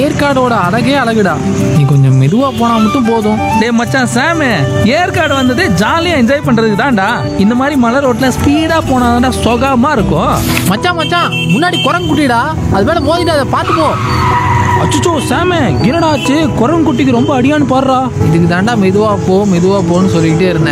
ஏற்காடோட அழகே அழகுடா. நீ கொஞ்சம் மெதுவா போனா மட்டும் போதும். டேய் மச்சான் சாமு, ஏற்காடு வந்தது ஜாலியா என்ஜாய் பண்றதுக்கு தான்டா. இந்த மாதிரி மலை ரோட்ல ஸ்பீடா போனாதான்டா சுகமா இருக்கும். மச்சான் முன்னாடி குரங்கு குட்டிடா, அது மேல மோதிட்டு அதை பார்த்து போ. அச்சோ சாமு, என்னடா ஆச்சு? குரங்கு குட்டிக்கு ரொம்ப அடியான்னு பாடுறா. இதுக்கு தாண்டா மெதுவா போன்னு சொல்லிக்கிட்டே இருந்தேன்.